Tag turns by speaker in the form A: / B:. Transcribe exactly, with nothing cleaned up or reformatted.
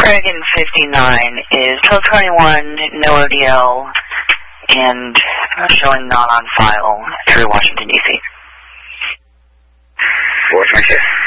A: Dragon fifty-nine is twelve twenty-one, no O D L, and showing not on file through Washington, D C
B: four twenty-six.